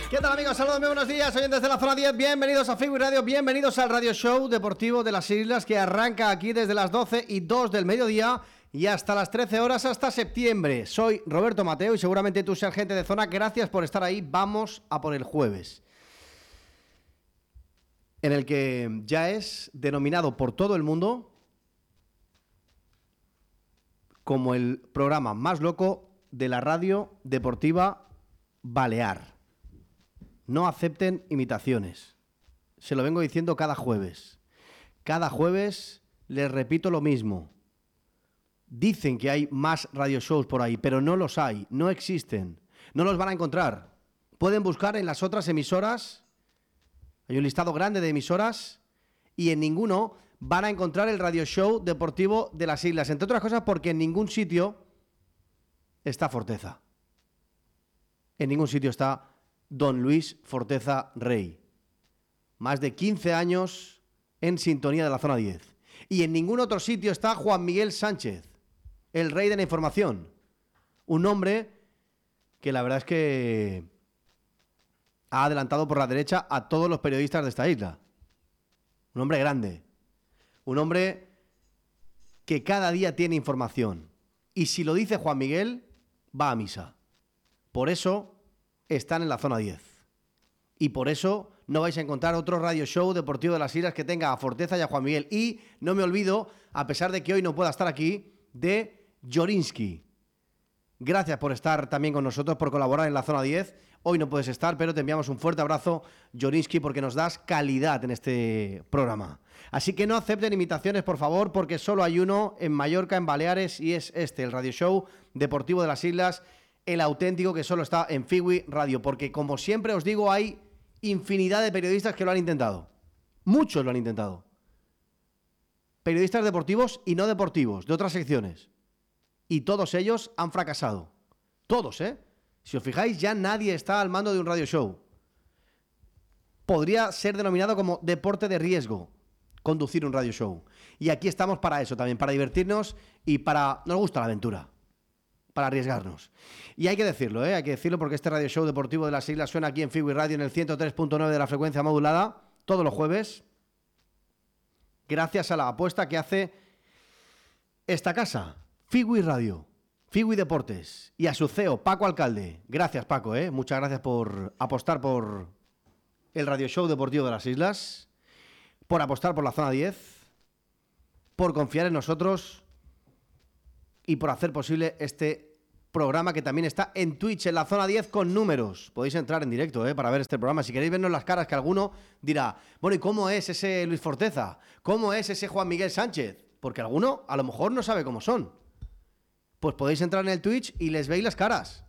¿Qué tal, amigos? Saludos, muy buenos días, oyentes de la zona 10. Bienvenidos a Figui Radio, bienvenidos al Radio Show Deportivo de las Islas, que arranca aquí desde las 12:02 del mediodía y hasta las 13 horas, hasta septiembre. Soy Roberto Mateo y seguramente tú seas gente de zona. Gracias por estar ahí. Vamos a por el jueves, en el que ya es denominado por todo el mundo como el programa más loco de la radio deportiva balear. No acepten imitaciones. Se lo vengo diciendo cada jueves. Cada jueves les repito lo mismo. Dicen que hay más radio shows por ahí, pero no los hay, no existen. No los van a encontrar. Pueden buscar en las otras emisoras. Hay un listado grande de emisoras y en ninguno van a encontrar el Radio Show Deportivo de las Islas. Entre otras cosas porque en ningún sitio está Forteza. En ningún sitio está Don Luis Forteza Rey. Más de 15 años en sintonía de la zona 10. Y en ningún otro sitio está Juan Miguel Sánchez, el rey de la información. Un hombre que la verdad es que ha adelantado por la derecha a todos los periodistas de esta isla. Un hombre grande. Un hombre que cada día tiene información. Y si lo dice Juan Miguel, va a misa. Por eso están en la zona 10. Y por eso no vais a encontrar otro radio show deportivo de las Islas que tenga a Forteza y a Juan Miguel. Y no me olvido, a pesar de que hoy no pueda estar aquí, de Jorinsky. Gracias por estar también con nosotros, por colaborar en la zona 10. Hoy no puedes estar, pero te enviamos un fuerte abrazo, Jorinsky, porque nos das calidad en este programa. Así que no acepten imitaciones, por favor, porque solo hay uno en Mallorca, en Baleares, y es este, el Radio Show Deportivo de las Islas, el auténtico, que solo está en Figui Radio, porque como siempre os digo, hay infinidad de periodistas que lo han intentado. Muchos lo han intentado. Periodistas deportivos y no deportivos, de otras secciones. Y todos ellos han fracasado. Todos, ¿eh? Si os fijáis, ya nadie está al mando de un radio show. Podría ser denominado como deporte de riesgo conducir un radio show. Y aquí estamos para eso también, para divertirnos y para... Nos gusta la aventura. Para arriesgarnos. Y hay que decirlo, hay que decirlo, porque este radio show deportivo de las Islas suena aquí en Figui Radio en el 103.9 de la frecuencia modulada todos los jueves, gracias a la apuesta que hace esta casa, Figui Radio, Figui Deportes, y a su CEO, Paco Alcalde. Gracias, Paco, muchas gracias por apostar por el radio show deportivo de las Islas, por apostar por la zona 10, por confiar en nosotros y por hacer posible este programa, que también está en Twitch, en la zona 10, con números. Podéis entrar en directo para ver este programa. Si queréis vernos las caras, que alguno dirá, bueno, ¿y cómo es ese Luis Forteza? ¿Cómo es ese Juan Miguel Sánchez? Porque alguno a lo mejor no sabe cómo son. Pues podéis entrar en el Twitch y les veis las caras.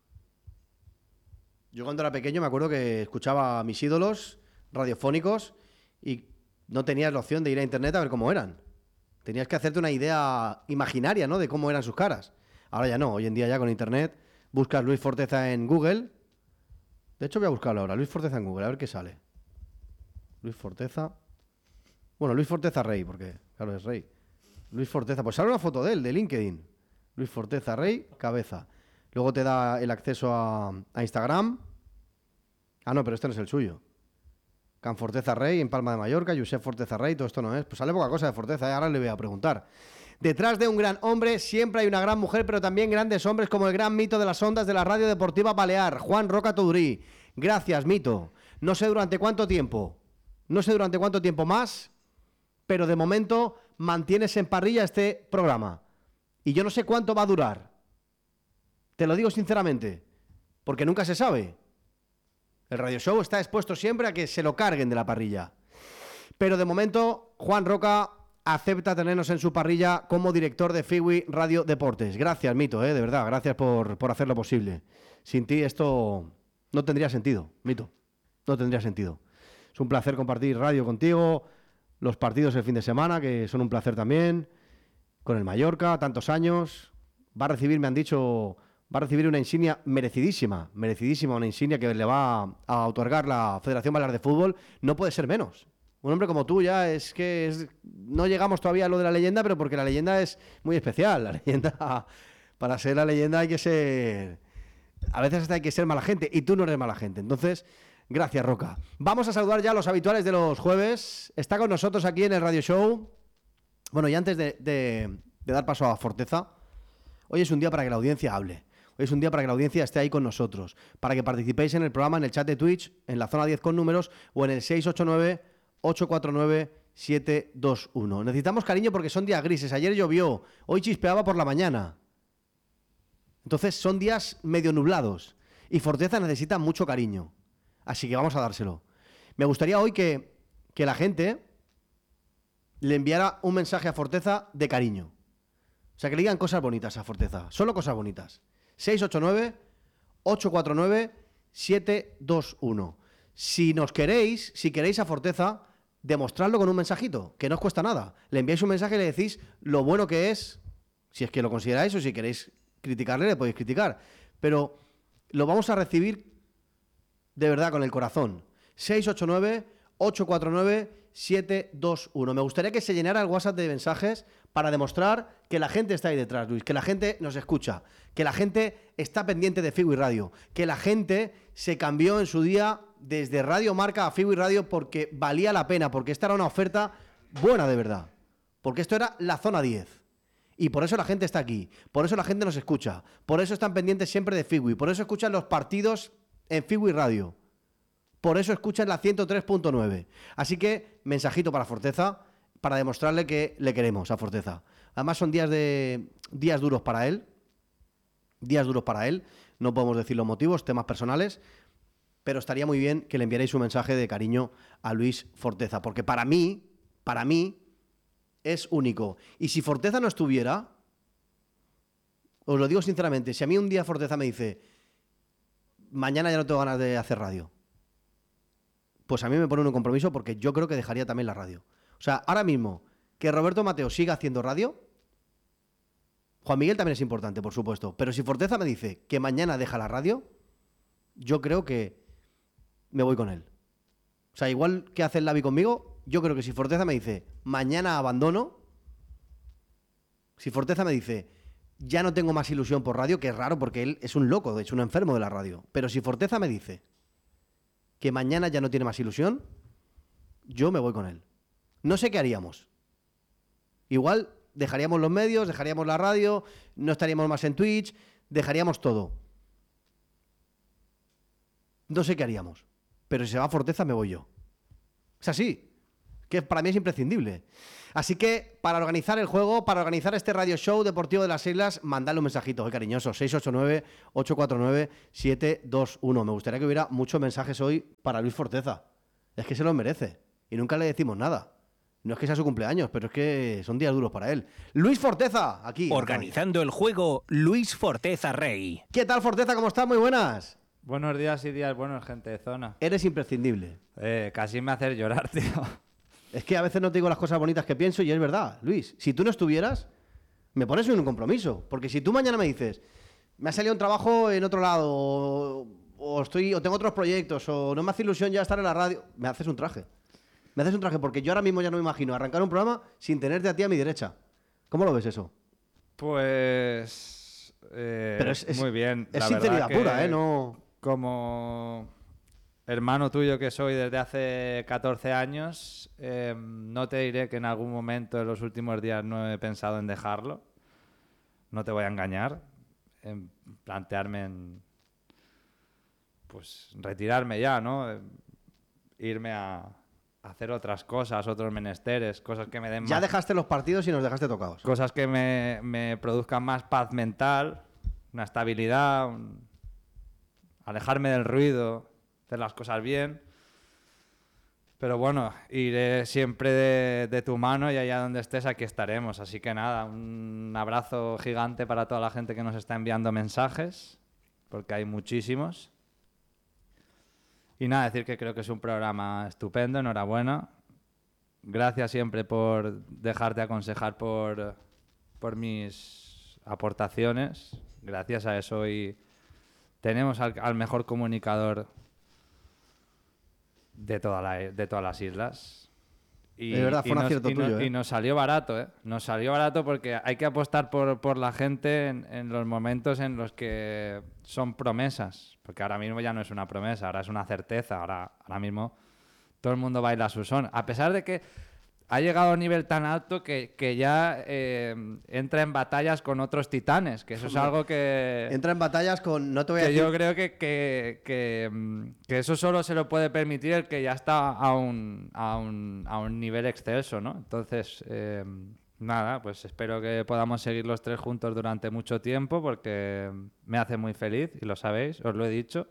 Yo cuando era pequeño me acuerdo que escuchaba a mis ídolos radiofónicos y no tenías la opción de ir a internet a ver cómo eran. Tenías que hacerte una idea imaginaria, ¿no?, de cómo eran sus caras. Ahora ya no, hoy en día ya con internet buscas Luis Forteza en Google. De hecho voy a buscarlo ahora, Luis Forteza en Google, a ver qué sale. Luis Forteza. Bueno, Luis Forteza Rey, porque claro, es Rey. Luis Forteza, pues sale una foto de él, de LinkedIn. Luis Forteza Rey, cabeza. Luego te da el acceso a Instagram. Ah, no, pero este no es el suyo. Can Forteza Rey, en Palma de Mallorca, Josep Forteza Rey, todo esto no es. Pues sale poca cosa de Forteza, ahora le voy a preguntar. Detrás de un gran hombre siempre hay una gran mujer, pero también grandes hombres, como el gran mito de las ondas de la radio deportiva balear, Juan Roca Tudurí. Gracias, mito. No sé durante cuánto tiempo más, pero de momento mantienes en parrilla este programa. Y yo no sé cuánto va a durar. Te lo digo sinceramente, porque nunca se sabe. El radio show está expuesto siempre a que se lo carguen de la parrilla. Pero de momento, Juan Roca acepta tenernos en su parrilla como director de Figui Radio Deportes. Gracias, Mito, de verdad, gracias por hacerlo posible. Sin ti esto no tendría sentido, Mito. No tendría sentido. Es un placer compartir radio contigo, los partidos el fin de semana, que son un placer también, con el Mallorca, tantos años. Va a recibir, me han dicho... Va a recibir una insignia merecidísima, una insignia que le va a otorgar la Federación Balear de Fútbol. No puede ser menos. Un hombre como tú ya no llegamos todavía a lo de la leyenda, pero porque la leyenda es muy especial. La leyenda, para ser la leyenda hay que ser A veces hasta hay que ser mala gente y tú no eres mala gente. Entonces, gracias, Roca. Vamos a saludar ya a los habituales de los jueves. Está con nosotros aquí en el Radio Show. Bueno, y antes de dar paso a Forteza, hoy es un día para que la audiencia hable. Hoy es un día para que la audiencia esté ahí con nosotros, para que participéis en el programa, en el chat de Twitch, en la zona 10 con números o en el 689-849-721. Necesitamos cariño porque son días grises. Ayer llovió, hoy chispeaba por la mañana. Entonces son días medio nublados y Forteza necesita mucho cariño. Así que vamos a dárselo. Me gustaría hoy que la gente le enviara un mensaje a Forteza de cariño. O sea, que le digan cosas bonitas a Forteza. Solo cosas bonitas. 689-849-721. Si queréis a Forteza, demostradlo con un mensajito, que no os cuesta nada. Le enviáis un mensaje y le decís lo bueno que es, si es que lo consideráis, o si queréis criticarle, le podéis criticar. Pero lo vamos a recibir de verdad con el corazón. 689-849-721. Me gustaría que se llenara el WhatsApp de mensajes para demostrar que la gente está ahí detrás, Luis, que la gente nos escucha, que la gente está pendiente de Figo y Radio, que la gente se cambió en su día desde Radio Marca a Figo y Radio porque valía la pena, porque esta era una oferta buena de verdad, porque esto era la zona 10. Y por eso la gente está aquí, por eso la gente nos escucha, por eso están pendientes siempre de Figo y por eso escuchan los partidos en Figo y Radio. Por eso escuchan la 103.9. Así que, mensajito para Forteza, para demostrarle que le queremos a Forteza. Además son días duros para él. Días duros para él. No podemos decir los motivos, temas personales. Pero estaría muy bien que le enviarais un mensaje de cariño a Luis Forteza. Porque para mí, es único. Y si Forteza no estuviera, os lo digo sinceramente, si a mí un día Forteza me dice, mañana ya no tengo ganas de hacer radio, pues a mí me pone un compromiso porque yo creo que dejaría también la radio. O sea, ahora mismo, que Roberto Mateo siga haciendo radio, Juan Miguel también es importante, por supuesto, pero si Forteza me dice que mañana deja la radio, yo creo que me voy con él. O sea, igual que hace el Lavi conmigo, yo creo que si Forteza me dice mañana abandono, si Forteza me dice ya no tengo más ilusión por radio, que es raro porque él es un loco, es un enfermo de la radio, pero si Forteza me dice que mañana ya no tiene más ilusión, yo me voy con él. No sé qué haríamos. Igual dejaríamos los medios, dejaríamos la radio, no estaríamos más en Twitch, dejaríamos todo. No sé qué haríamos. Pero si se va a Forteza, me voy yo. Es así. Que para mí es imprescindible. Así que, para organizar el juego, para organizar este radio show deportivo de las Islas, mandadle un mensajito, cariñoso. 689-849-721. Me gustaría que hubiera muchos mensajes hoy para Luis Forteza. Es que se los merece. Y nunca le decimos nada. No es que sea su cumpleaños, pero es que son días duros para él. Luis Forteza, aquí. Organizando el juego, Luis Forteza Rey. ¿Qué tal, Forteza? ¿Cómo estás? Muy buenas. Buenos días y días buenos, gente de zona. Eres imprescindible. Casi me haces llorar, tío. Es que a veces no te digo las cosas bonitas que pienso y es verdad, Luis. Si tú no estuvieras, me pones en un compromiso. Porque si tú mañana me dices, me ha salido un trabajo en otro lado, o tengo otros proyectos, o no me hace ilusión ya estar en la radio, me haces un traje. Me haces un traje porque yo ahora mismo ya no me imagino arrancar un programa sin tenerte a ti a mi derecha. ¿Cómo lo ves eso? Pues... Pero muy bien. Es La sinceridad verdad pura, que No... Como hermano tuyo que soy desde hace 14 años, no te diré que en algún momento en los últimos días no he pensado en dejarlo. No te voy a engañar. En plantearme en... pues retirarme ya, ¿no? Irme a hacer otras cosas, otros menesteres, cosas que me den Ya más... dejaste los partidos y nos dejaste tocados. Cosas que me produzcan más paz mental, una estabilidad, alejarme del ruido, hacer las cosas bien. Pero bueno, iré siempre de tu mano y allá donde estés, aquí estaremos. Así que nada, un abrazo gigante para toda la gente que nos está enviando mensajes, porque hay muchísimos. Y nada, decir que creo que es un programa estupendo, enhorabuena. Gracias siempre por dejarte aconsejar por mis aportaciones. Gracias a eso hoy tenemos al mejor comunicador de todas las islas. De verdad, fue un acierto tuyo, ¿eh? Y nos salió barato, ¿eh? Nos salió barato porque hay que apostar por la gente en los momentos en los que son promesas. Porque ahora mismo ya no es una promesa, ahora es una certeza. Ahora mismo todo el mundo baila su son. A pesar de que ha llegado a un nivel tan alto que ya entra en batallas con otros titanes, que eso es algo que... Entra en batallas con... No te voy a Que decir... yo creo que eso solo se lo puede permitir el que ya está a un nivel excelso, ¿no? Entonces, nada, pues espero que podamos seguir los tres juntos durante mucho tiempo porque me hace muy feliz, y lo sabéis, os lo he dicho.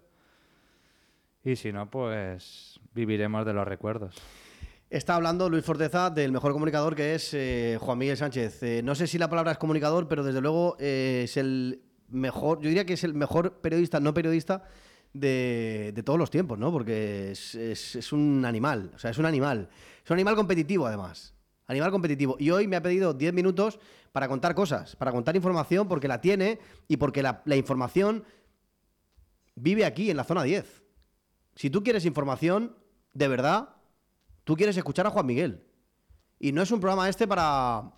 Y si no, pues viviremos de los recuerdos. Está hablando Luis Forteza del mejor comunicador, que es Juan Miguel Sánchez. No sé si la palabra es comunicador, pero desde luego es el mejor, yo diría que es el mejor periodista, no periodista, de todos los tiempos, ¿no? Porque es un animal, o sea, es un animal. Es un animal competitivo, además. Animal competitivo. Y hoy me ha pedido 10 minutos para contar cosas, para contar información, porque la tiene y porque la información vive aquí, en la zona 10. Si tú quieres información, de verdad... Tú quieres escuchar a Juan Miguel. Y no es un programa para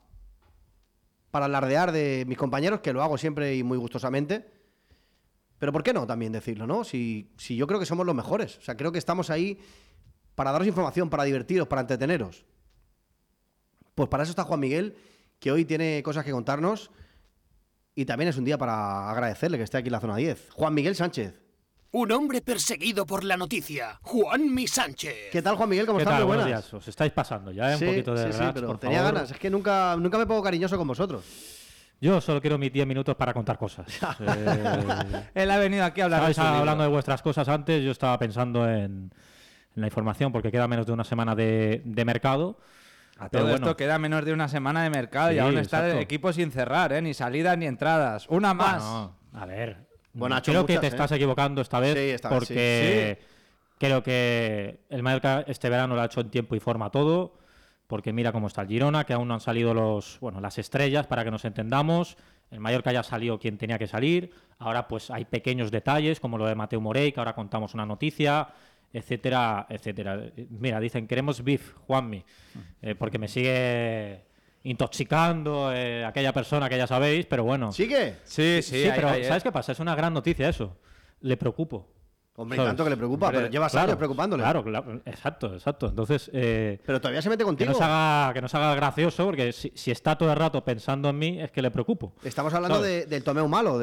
alardear de mis compañeros, que lo hago siempre y muy gustosamente. Pero ¿por qué no también decirlo, no? Si yo creo que somos los mejores. O sea, creo que estamos ahí para daros información, para divertiros, para entreteneros. Pues para eso está Juan Miguel, que hoy tiene cosas que contarnos. Y también es un día para agradecerle que esté aquí en la zona 10. Juan Miguel Sánchez. Un hombre perseguido por la noticia, Juanmi Sánchez. ¿Qué tal, Juan Miguel? ¿Cómo ¿Qué estás? tal? Muy Buenos buenas. días. Os estáis pasando ya, un poquito de relax, pero por tenía favor. ganas. Es que nunca me pongo cariñoso con vosotros. Yo solo quiero mis 10 minutos para contar cosas. Él ha venido aquí a hablar de Estabais su libro. hablando de vuestras cosas antes, yo estaba pensando en la información, porque queda menos de una semana de mercado. A Pero todo bueno. esto queda menos de una semana de mercado y Sí, aún está el exacto. equipo sin cerrar, ¿eh? Ni salidas ni entradas. Una más. Bueno, a ver, Bueno, ha hecho creo que muchas, te estás equivocando esta vez, Sí, esta vez porque creo que el Mallorca este verano lo ha hecho en tiempo y forma todo, porque mira cómo está el Girona, que aún no han salido las estrellas, para que nos entendamos. El Mallorca ya salió quien tenía que salir. Ahora pues hay pequeños detalles, como lo de Mateu Morey, que ahora contamos una noticia, etcétera, etcétera. Mira, dicen, queremos beef, Juanmi, porque me sigue intoxicando aquella persona que ya sabéis, pero bueno. ¿Sigue? Sí, Pero ahí, ¿sabes qué pasa? Es una gran noticia eso. Le preocupo. Hombre, y ¿Sabes? tanto que le preocupa, Hombre, pero llevas Claro, años preocupándole. Claro, exacto. Entonces, Pero todavía se mete que contigo. no se haga gracioso, porque si está todo el rato pensando en mí, es que le preocupo. Estamos hablando ¿Sabes? del Tomeu malo, o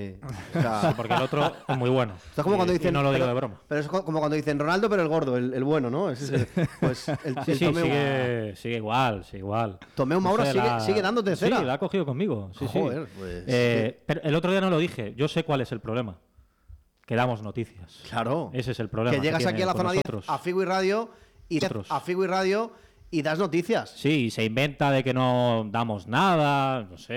sea, Porque el otro es muy bueno. esto es como cuando Y dicen... no lo digo pero- de broma. Pero es como cuando dicen Ronaldo, pero el gordo, el bueno, ¿no? Pues el Sí, Tomeu... sigue igual. Tomeu Mauro No sé, sigue dándote cera. Sí, la ha cogido conmigo. Sí, sí. Joder, pues... Pero el otro día no lo dije. Yo sé cuál es el problema. Que damos noticias. Claro. Ese es el problema. Que llegas tiene aquí a la con zona 10, nosotros. a Figo y Radio, y das noticias. Sí, se inventa de que no damos nada, no sé.